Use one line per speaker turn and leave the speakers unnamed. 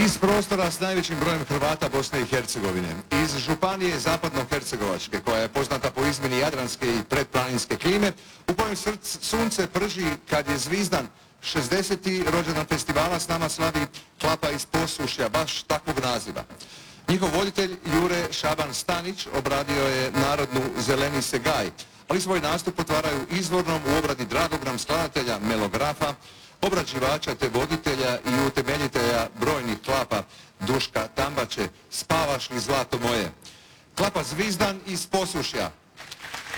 Iz prostora s najvećim brojem Hrvata Bosne i Hercegovine, iz županije Zapadno-Hercegovačke, koja je poznata po izmjeni jadranske i predplaninske klime, u kojem sunce prži kad je zvizdan, 60. rođendan festivala s nama slavi Klapa iz Posušja, baš takvog naziva. Njihov voditelj Jure Šaban Stanić obradio je narodnu Zeleni se gaj, ali svoj nastup otvaraju izvornom u obradi dragog nam skladatelja, melografa, obrađivača te voditelja i utemeljitelja brojnih klapa Duška Tambače, Spavaš li zlato moje. Klapa Zvizdan iz Posušja.